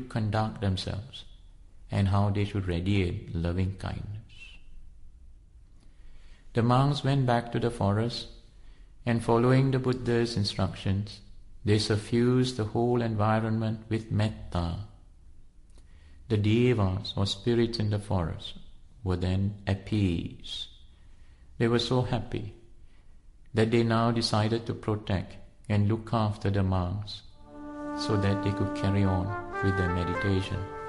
conduct themselves and how they should radiate loving kindness. The monks went back to the forest and, following the Buddha's instructions, they suffused the whole environment with metta. The devas or spirits in the forest were then appeased. They were so happy that they now decided to protect and look after the monks so that they could carry on with their meditation.